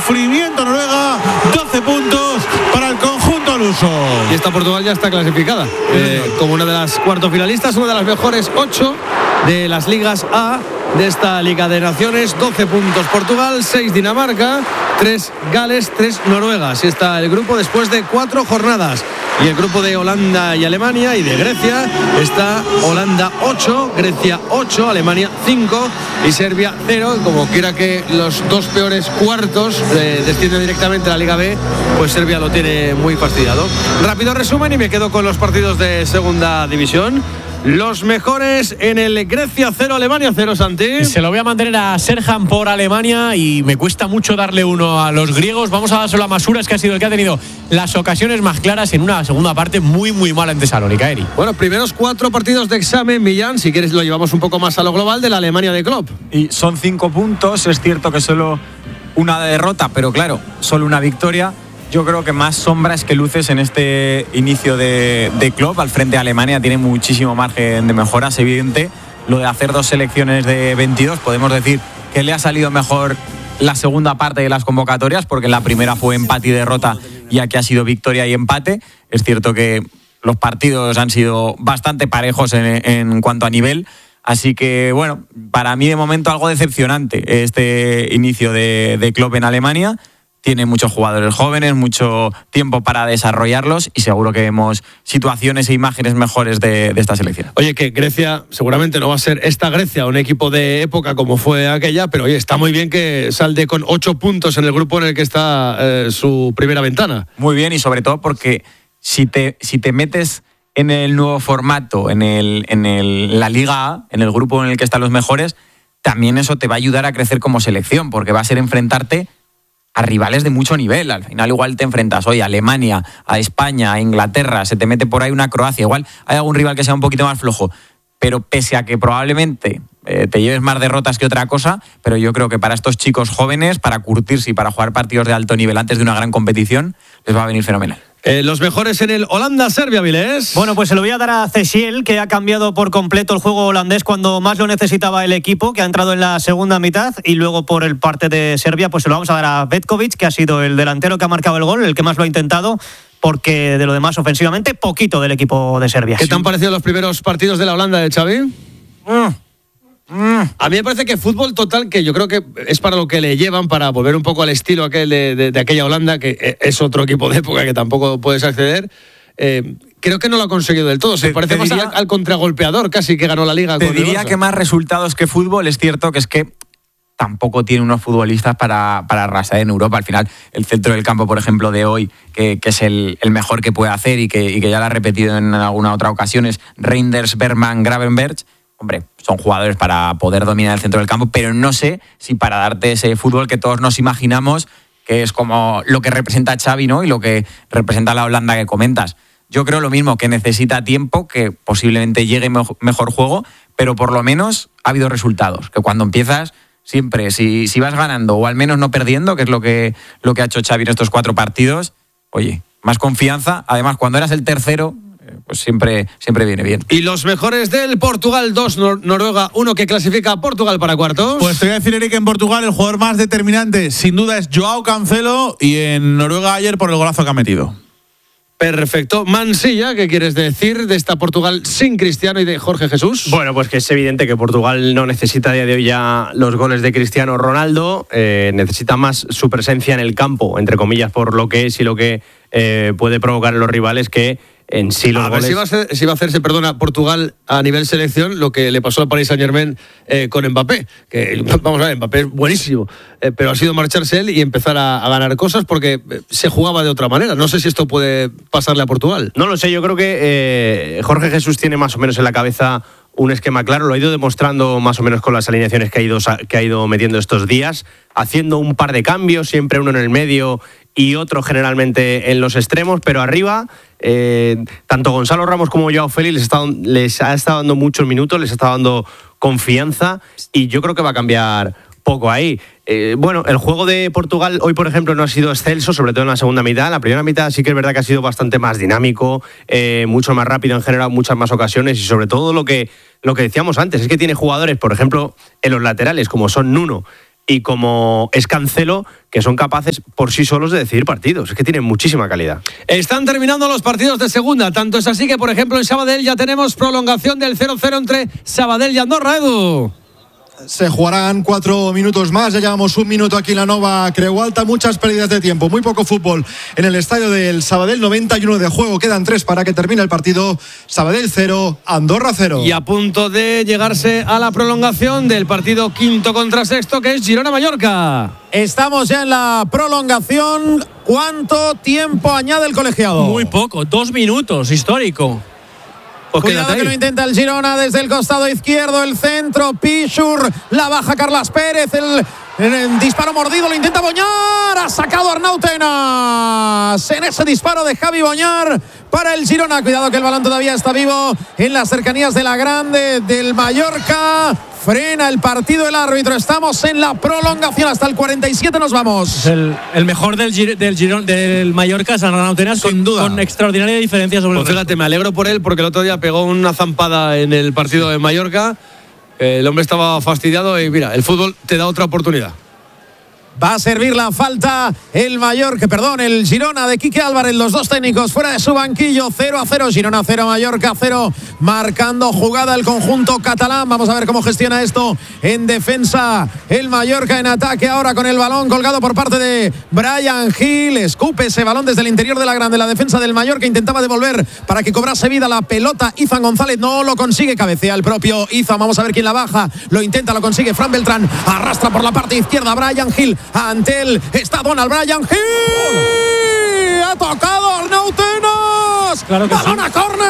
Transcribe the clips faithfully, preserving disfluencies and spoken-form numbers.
sufrimiento Noruega, doce puntos para el conjunto luso. Y esta Portugal ya está clasificada eh, como una de las cuartos finalistas, una de las mejores ocho de las ligas A de esta Liga de Naciones. Doce puntos Portugal, seis Dinamarca, tres Gales, tres Noruega. Así está el grupo después de cuatro jornadas. Y el grupo de Holanda y Alemania y de Grecia está Holanda ocho, Grecia ocho, Alemania cinco y Serbia cero. Como quiera que los dos peores cuartos eh, descienden directamente a la Liga B, pues Serbia lo tiene muy fastidiado. Rápido resumen y me quedo con los partidos de segunda división. Los mejores en el Grecia cero, Alemania cero, Santi. Se lo voy a mantener a Serhan por Alemania y me cuesta mucho darle uno a los griegos. Vamos a dárselo a Masuras, que ha sido el que ha tenido las ocasiones más claras en una segunda parte muy, muy mala en Tesalónica, Eri. Bueno, primeros cuatro partidos de examen, Millán. Si quieres lo llevamos un poco más a lo global de la Alemania de Klopp. Y son cinco puntos, es cierto que solo una derrota, pero claro, solo una victoria. Yo creo que más sombras que luces en este inicio de, de Klopp al frente de Alemania. Tiene muchísimo margen de mejora, es evidente. Lo de hacer dos selecciones de veintidós, podemos decir que le ha salido mejor la segunda parte de las convocatorias, porque en la primera fue empate y derrota y aquí ha sido victoria y empate. Es cierto que los partidos han sido bastante parejos en, en cuanto a nivel. Así que, bueno, para mí de momento algo decepcionante este inicio de, de Klopp en Alemania. Tiene muchos jugadores jóvenes, mucho tiempo para desarrollarlos y seguro que vemos situaciones e imágenes mejores de, de esta selección. Oye, que Grecia seguramente no va a ser esta Grecia un equipo de época como fue aquella, pero oye, está muy bien que salde con ocho puntos en el grupo en el que está eh, su primera ventana. Muy bien, y sobre todo porque si te, si te metes en el nuevo formato, en, el, en el, la Liga A, en el grupo en el que están los mejores, también eso te va a ayudar a crecer como selección, porque va a ser enfrentarte a rivales de mucho nivel. Al final igual te enfrentas hoy a Alemania, a España, a Inglaterra, se te mete por ahí una Croacia, igual hay algún rival que sea un poquito más flojo, pero pese a que probablemente eh, te lleves más derrotas que otra cosa, pero yo creo que para estos chicos jóvenes, para curtirse y para jugar partidos de alto nivel antes de una gran competición, les va a venir fenomenal. Eh, los mejores en el Holanda-Serbia, Vilés. Bueno, pues se lo voy a dar a Cesiel, que ha cambiado por completo el juego holandés cuando más lo necesitaba el equipo, que ha entrado en la segunda mitad, y luego por el parte de Serbia, pues se lo vamos a dar a Vetkovic, que ha sido el delantero que ha marcado el gol, el que más lo ha intentado, porque de lo demás ofensivamente poquito del equipo de Serbia. ¿Qué te han parecido los primeros partidos de la Holanda de Xavi? Mm. Mm. A mí me parece que fútbol total, que yo creo que es para lo que le llevan, para volver un poco al estilo aquel de, de, de aquella Holanda, que es otro equipo de época que tampoco puedes acceder. Eh, creo que no lo ha conseguido del todo. Se te, parece te más diría, al, al contragolpeador casi que ganó la Liga. Te con diría que más resultados que fútbol. Es cierto que es que tampoco tiene unos futbolistas para, para arrasar en Europa. Al final, el centro del campo, por ejemplo, de hoy, que, que es el, el mejor que puede hacer y que, y que ya lo ha repetido en alguna otra ocasión, es Reinders, Bergman, Gravenberch. Hombre, son jugadores para poder dominar el centro del campo, pero no sé si para darte ese fútbol que todos nos imaginamos, que es como lo que representa Xavi, ¿no? Y lo que representa la Holanda que comentas. Yo creo lo mismo, que necesita tiempo, que posiblemente llegue mejor juego, pero por lo menos ha habido resultados, que cuando empiezas siempre, si, si vas ganando o al menos no perdiendo, que es lo que, lo que ha hecho Xavi en estos cuatro partidos, oye, más confianza. Además, cuando eras el tercero, pues siempre, siempre viene bien. Y los mejores del Portugal dos, Nor- Noruega uno, que clasifica a Portugal para cuartos. Pues te voy a decir, Eric, en Portugal el jugador más determinante sin duda es Joao Cancelo, y en Noruega ayer por el golazo que ha metido. Perfecto. Mansilla, ¿qué quieres decir de esta Portugal sin Cristiano y de Jorge Jesús? Bueno, pues que es evidente que Portugal no necesita a día de hoy ya los goles de Cristiano Ronaldo, eh, necesita más su presencia en el campo, entre comillas, por lo que es y lo que eh, puede provocar en los rivales, que en sí los a goles... ver si va a, ser, si va a hacerse, perdona, Portugal a nivel selección lo que le pasó al Paris Saint-Germain eh, con Mbappé, que vamos a ver, Mbappé es buenísimo, eh, pero ha sido marcharse él y empezar a, a ganar cosas porque se jugaba de otra manera. No sé si esto puede pasarle a Portugal. No lo sé, yo creo que eh, Jorge Jesús tiene más o menos en la cabeza un esquema claro, lo ha ido demostrando más o menos con las alineaciones que ha ido, que ha ido metiendo estos días, haciendo un par de cambios, siempre uno en el medio y otro generalmente en los extremos, pero arriba eh, tanto Gonzalo Ramos como Joao Félix les, está, les ha estado dando muchos minutos, les ha estado dando confianza y yo creo que va a cambiar poco ahí. Eh, bueno, el juego de Portugal hoy, por ejemplo, no ha sido excelso, sobre todo en la segunda mitad. La primera mitad sí que es verdad que ha sido bastante más dinámico, eh, mucho más rápido en general, muchas más ocasiones y sobre todo lo que, lo que decíamos antes, es que tiene jugadores, por ejemplo, en los laterales, como son Nuno y como es Cancelo, que son capaces por sí solos de decidir partidos. Es que tienen muchísima calidad. Están terminando los partidos de segunda. Tanto es así que, por ejemplo, en Sabadell ya tenemos prolongación del cero cero entre Sabadell y Andorra, Edu. Se jugarán cuatro minutos más, ya llevamos un minuto aquí en la Nova Creualta, muchas pérdidas de tiempo, muy poco fútbol en el estadio del Sabadell, noventa y uno de juego, quedan tres para que termine el partido. Sabadell cero, Andorra cero. Y a punto de llegarse a la prolongación del partido quinto contra sexto, que es Girona-Mallorca. Estamos ya en la prolongación. ¿Cuánto tiempo añade el colegiado? Muy poco, dos minutos, histórico. Pues cuidado que lo intenta el Girona desde el costado izquierdo, el centro, Pichur, la baja Carlas Pérez, el, el, el disparo mordido, lo intenta Boñar, ha sacado Arnau Tenas en ese disparo de Javi Boñar para el Girona. Cuidado que el balón todavía está vivo en las cercanías de la Grande del Mallorca. Frena el partido el árbitro. Estamos en la prolongación. Hasta el cuarenta y siete nos vamos. El, el mejor del, Gir, del, Girón, del Mallorca, San Arnau Tenas, sin con, duda. Con extraordinaria diferencia sobre pues el fíjate, me alegro por él porque el otro día pegó una zampada en el partido de Mallorca. El hombre estaba fastidiado y mira, el fútbol te da otra oportunidad. Va a servir la falta el Mallorca, perdón, el Girona de Quique Álvarez, los dos técnicos fuera de su banquillo, cero a cero, Girona cero, Mallorca cero, marcando jugada el conjunto catalán. Vamos a ver cómo gestiona esto en defensa el Mallorca, en ataque ahora con el balón colgado por parte de Brian Hill, escupe ese balón desde el interior de la Grande, la defensa del Mallorca intentaba devolver para que cobrase vida la pelota, Izan González no lo consigue, cabecea el propio Izan, vamos a ver quién la baja, lo intenta, lo consigue Fran Beltrán, arrastra por la parte izquierda Brian Hill, ante él está Donald Brian Hill. Ha tocado Arnau Tenas. Claro que balón sí. a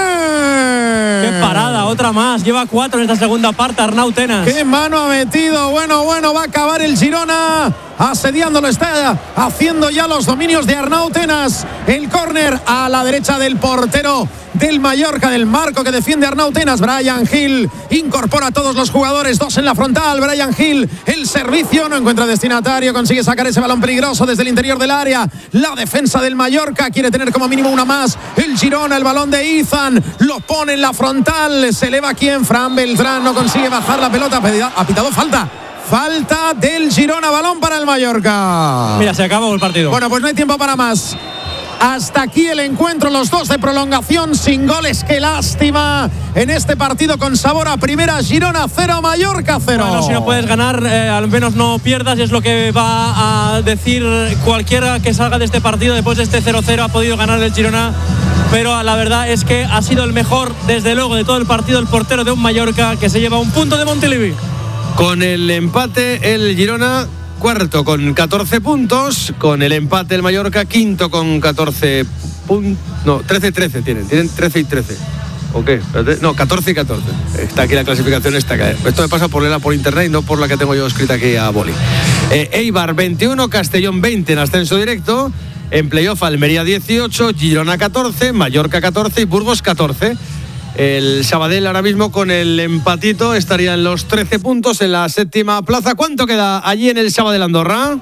córner. Qué parada, otra más. Lleva cuatro en esta segunda parte Arnau Tenas. Qué mano ha metido. Bueno, bueno, va a acabar el Girona. Asediándolo, está haciendo ya los dominios de Arnau Tenas. El córner a la derecha del portero del Mallorca, del marco que defiende Arnau Tenas. Brian Hill incorpora a todos los jugadores, dos en la frontal. Brian Hill, el servicio, no encuentra destinatario, consigue sacar ese balón peligroso desde el interior del área. La defensa del Mallorca quiere tener como mínimo una más. El Girona, el balón de Izan, lo pone en la frontal. Se eleva quien, Fran Beltrán, no consigue bajar la pelota. Ha pitado falta. Falta del Girona, balón para el Mallorca. Mira, se acabó el partido. Bueno, pues no hay tiempo para más. Hasta aquí el encuentro, los dos de prolongación sin goles. Qué lástima en este partido con sabor a primera. Girona cero, Mallorca cero. Bueno, si no puedes ganar, eh, al menos no pierdas. Y es lo que va a decir cualquiera que salga de este partido. Después de este cero cero ha podido ganar el Girona. Pero la verdad es que ha sido el mejor, desde luego, de todo el partido, el portero de un Mallorca que se lleva un punto de Montilivi. Con el empate, el Girona cuarto con catorce puntos. Con el empate, el Mallorca quinto con catorce puntos. No, trece trece tienen. Tienen trece y trece. ¿O qué? No, catorce y catorce. Está aquí la clasificación esta. Esto me pasa por leerla por internet y no por la que tengo yo escrita aquí a boli. Eh, Eibar veintiuno, Castellón veinte en ascenso directo. En playoff, Almería dieciocho, Girona catorce, Mallorca catorce y Burgos catorce. El Sabadell ahora mismo con el empatito estaría en los trece puntos en la séptima plaza. ¿Cuánto queda allí en el Sabadell Andorra?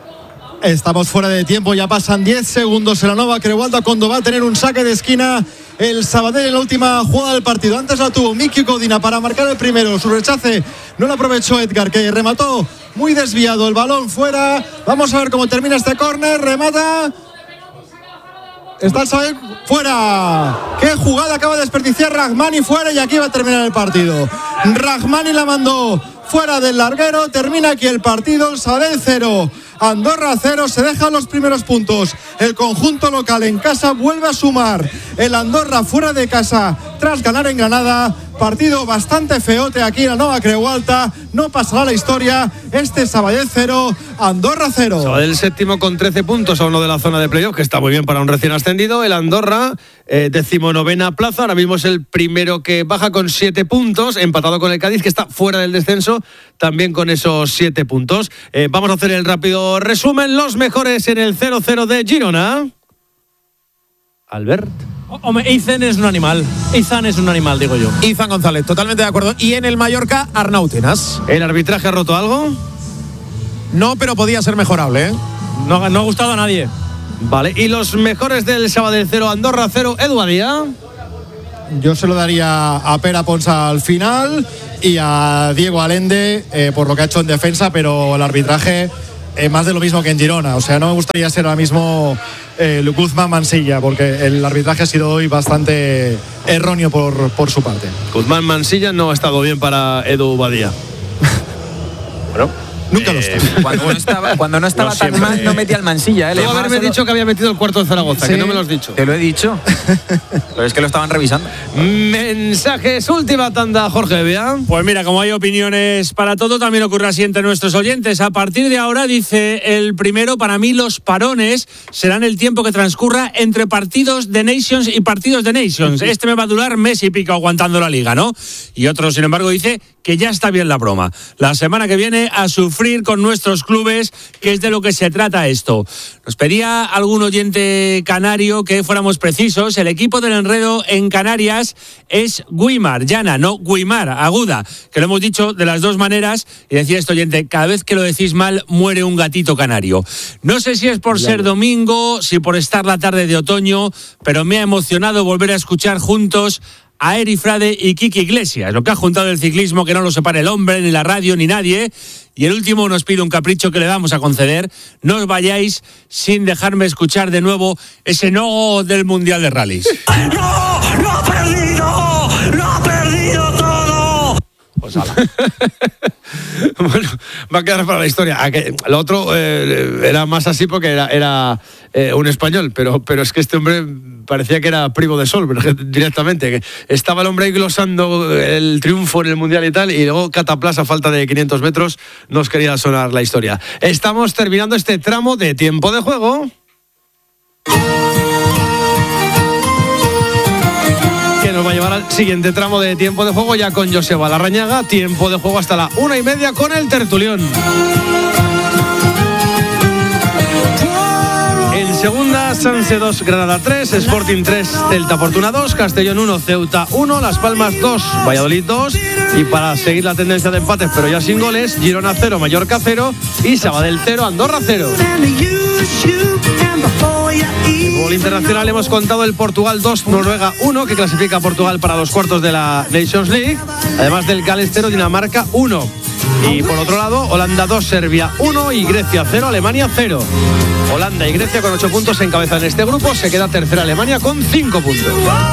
Estamos fuera de tiempo, ya pasan diez segundos en la Nova Creualta cuando va a tener un saque de esquina el Sabadell en la última jugada del partido. Antes la tuvo Miki Codina para marcar el primero, su rechace no lo aprovechó Edgar, que remató muy desviado el balón fuera. Vamos a ver cómo termina este córner, remata. Está el Sabadell fuera. Qué jugada acaba de desperdiciar Rahmani fuera y aquí va a terminar el partido. Rahmani la mandó fuera del larguero, termina aquí el partido. El Sabadell cero, Andorra cero, se dejan los primeros puntos. El conjunto local en casa vuelve a sumar. El Andorra fuera de casa tras ganar en Granada. Partido bastante feote aquí en la Nova Creualta. No pasará la historia. Este Sabadell cero, Andorra cero. Sabadell séptimo con trece puntos a uno de la zona de playoff, que está muy bien para un recién ascendido. El Andorra, eh, decimonovena plaza. Ahora mismo es el primero que baja con siete puntos, empatado con el Cádiz, que está fuera del descenso, también con esos siete puntos. Eh, vamos a hacer el rápido resumen. Los mejores en el cero cero de Girona. Albert. Hombre, Izan es un animal. Izan es un animal, digo yo. Izan González, totalmente de acuerdo. Y en el Mallorca, Arnau Tenas. ¿El arbitraje ha roto algo? No, pero podía ser mejorable, ¿eh? No, no ha gustado a nadie. Vale, y los mejores del Sabadell cero, Andorra cero, Edu Badía. Yo se lo daría a Pera Ponsa al final y a Diego Allende eh, por lo que ha hecho en defensa, pero el arbitraje eh, más de lo mismo que en Girona. O sea, no me gustaría ser ahora mismo eh, Guzmán Mansilla, porque el arbitraje ha sido hoy bastante erróneo por, por su parte. Guzmán Mansilla no ha estado bien para Edu Badía. Bueno, nunca eh, lo está. Cuando no estaba, cuando no estaba No tan siempre. mal, no metía al Mansilla. ¿eh? Debo Además, haberme solo- dicho que había metido el cuarto de Zaragoza, Sí. que no me lo has dicho. Te lo he dicho. Pero es que lo estaban revisando. Mensajes, última tanda, Jorge Bea. Pues mira, como hay opiniones para todo, también ocurre así entre nuestros oyentes. A partir de ahora, dice el primero, para mí los parones serán el tiempo que transcurra entre partidos de Nations y partidos de Nations. Este me va a durar mes y pico aguantando la liga, ¿no? Y otro, sin embargo, dice que ya está bien la broma. La semana que viene a sufrir con nuestros clubes, que es de lo que se trata esto. Nos pedía algún oyente canario que fuéramos precisos. El equipo del enredo en Canarias es Guimar, llana, no Guimar, aguda, que lo hemos dicho de las dos maneras. Y decía este oyente, cada vez que lo decís mal, muere un gatito canario. No sé si es por ser domingo, si por estar la tarde de otoño, pero me ha emocionado volver a escuchar juntos a Eri Frade y Kiki Iglesias, lo que ha juntado el ciclismo, que no lo separe el hombre, ni la radio, ni nadie. Y el último nos pide un capricho que le vamos a conceder. No os vayáis sin dejarme escuchar de nuevo ese no del Mundial de Rallys. ¡No! ¡Lo ha perdido! ¡Lo ha perdido todo! Pues ala. Bueno, va a quedar para la historia. Lo otro eh, era más así porque era, era eh, un español, pero, pero es que este hombre parecía que era primo de Sol, pero directamente. Que estaba el hombre ahí glosando el triunfo en el Mundial y tal, y luego cataplas a falta de quinientos metros nos quería sonar la historia. Estamos terminando este tramo de tiempo de juego. Que nos va a llevar al siguiente tramo de tiempo de juego ya con Joseba Larrañaga. Tiempo de juego hasta la una y media con el tertulión. En segunda, Sanse dos, Granada tres, Sporting tres, Celta Fortuna dos, Castellón uno, Ceuta uno, Las Palmas dos, Valladolid dos. Y para seguir la tendencia de empates, pero ya sin goles, Girona cero, Mallorca cero y Sabadell cero, Andorra cero. En fútbol internacional hemos contado el Portugal dos, Noruega uno, que clasifica a Portugal para los cuartos de la Nations League, además del Gales cero, Dinamarca uno. Y por otro lado, Holanda dos, Serbia uno y Grecia cero, Alemania cero. Holanda y Grecia con ocho puntos encabezan este grupo, se queda tercera Alemania con cinco puntos.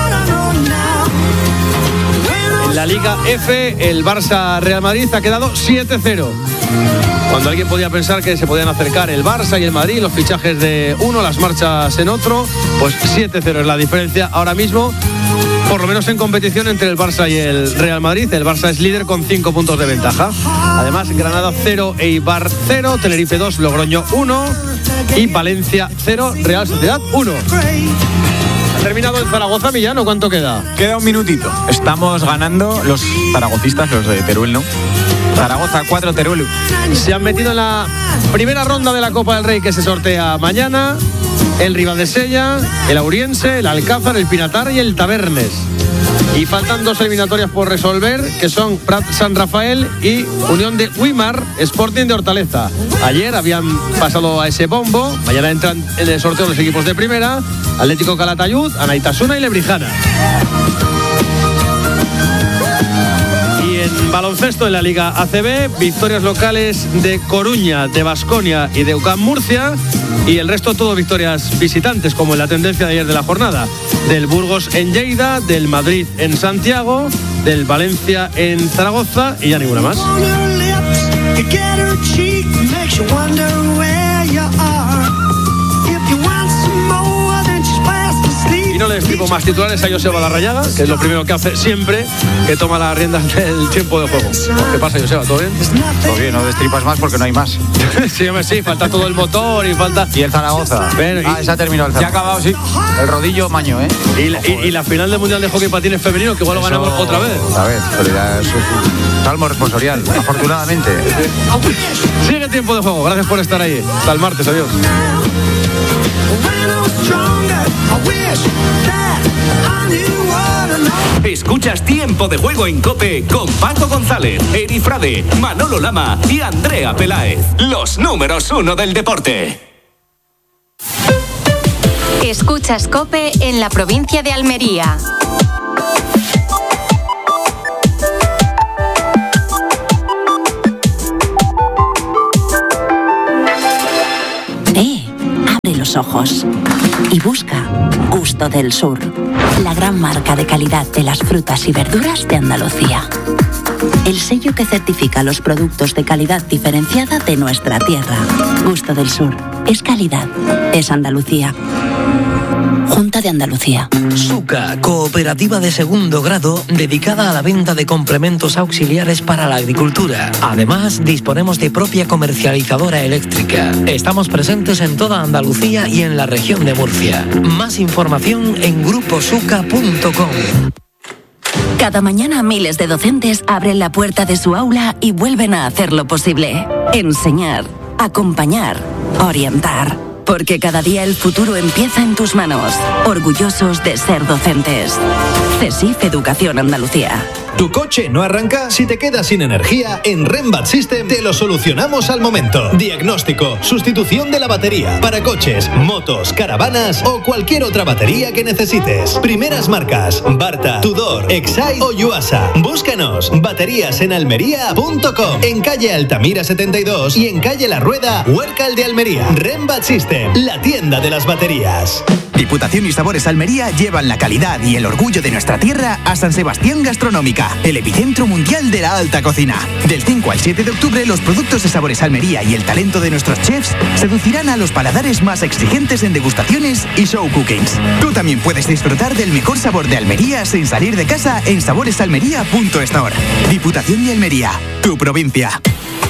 En la Liga F, el Barça-Real Madrid ha quedado siete cero. Cuando alguien podía pensar que se podían acercar el Barça y el Madrid, los fichajes de uno, las marchas en otro, pues siete cero es la diferencia ahora mismo, por lo menos en competición entre el Barça y el Real Madrid. El Barça es líder con cinco puntos de ventaja. Además, Granada cero, Eibar cero, Tenerife dos, Logroño uno y Valencia cero, Real Sociedad uno. Ha terminado el Zaragoza, Millano, ¿cuánto queda? Queda un minutito. Estamos ganando los zaragocistas, los de Teruel, ¿no? Zaragoza cuatro, Teruel uno. Se han metido en la primera ronda de la Copa del Rey, que se sortea mañana. El Ribadesella, el Auriense, el Alcázar, el Pinatar y el Tabernes. Y faltan dos eliminatorias por resolver, que son Prat San Rafael y Unión de Guimar, Sporting de Hortaleza. Ayer habían pasado a ese bombo. Mañana entran en el sorteo los equipos de primera: Atlético Calatayud, Anaitasuna y Lebrijana. En baloncesto, en la Liga A C B, victorias locales de Coruña, de Baskonia y de U C A M Murcia, y el resto todo victorias visitantes, como en la tendencia de ayer de la jornada: del Burgos en Lleida, del Madrid en Santiago, del Valencia en Zaragoza y ya ninguna más. Y no le destripo más titulares a Joseba Larrañaga, que es lo primero que hace siempre que toma las riendas del tiempo de juego. ¿Qué pasa, Joseba? ¿Todo bien? Todo bien, no destripas más porque no hay más. Sí, hombre, sí, falta todo el motor y falta... Y el Zaragoza. Ven, y- Ah, se ha terminado el Zaragoza. Ya ha acabado, sí. El rodillo maño, ¿eh? Y la, y- y la final del Mundial de Hockey Patines Femenino, que igual lo ganamos otra vez. Otra vez, pero ya es un salmo responsorial, afortunadamente. Sigue tiempo de juego, gracias por estar ahí. Hasta el martes, adiós. Escuchas Tiempo de Juego en COPE con Paco González, Eri Frade, Manolo Lama y Andrea Peláez. Los números uno del deporte. Escuchas COPE en la provincia de Almería. de los ojos. Y busca Gusto del Sur, la gran marca de calidad de las frutas y verduras de Andalucía. El sello que certifica los productos de calidad diferenciada de nuestra tierra. Gusto del Sur. Es calidad. Es Andalucía. Junta de Andalucía. Suca, cooperativa de segundo grado dedicada a la venta de complementos auxiliares para la agricultura. Además, disponemos de propia comercializadora eléctrica. Estamos presentes en toda Andalucía y en la región de Murcia. Más información en grupo suca punto com. Cada mañana miles de docentes abren la puerta de su aula y vuelven a hacer lo posible. Enseñar, acompañar, orientar. Porque cada día el futuro empieza en tus manos. Orgullosos de ser docentes. CESIF Educación Andalucía. ¿Tu coche no arranca? Si te quedas sin energía, en Rembat System te lo solucionamos al momento. Diagnóstico, sustitución de la batería, para coches, motos, caravanas o cualquier otra batería que necesites. Primeras marcas, Barta, Tudor, Excite o Yuasa. Búscanos, baterías en almería punto com, en calle Altamira setenta y dos y en calle La Rueda, Huércal de Almería. Rembat System, la tienda de las baterías. Diputación y Sabores Almería llevan la calidad y el orgullo de nuestra tierra a San Sebastián Gastronómica, el epicentro mundial de la alta cocina. Del cinco al siete de octubre, los productos de Sabores Almería y el talento de nuestros chefs seducirán a los paladares más exigentes en degustaciones y show cookings. Tú también puedes disfrutar del mejor sabor de Almería sin salir de casa en sabores almería punto store. Diputación de Almería, tu provincia.